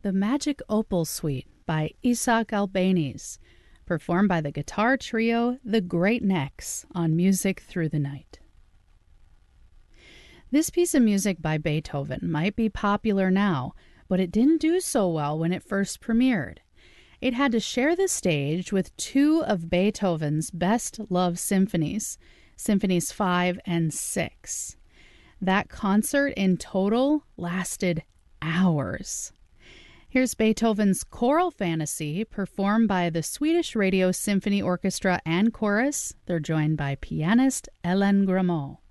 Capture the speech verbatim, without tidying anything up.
The Magic Opal Suite by Isaac Albéniz, performed by the guitar trio The Great Necks on Music Through the Night. This piece of music by Beethoven might be popular now, but it didn't do so well when it first premiered. It had to share the stage with two of Beethoven's best loved symphonies, Symphonies five and six. That concert in total lasted hours. Here's Beethoven's Choral Fantasy, performed by the Swedish Radio Symphony Orchestra and Chorus. They're joined by pianist Ellen Grameau.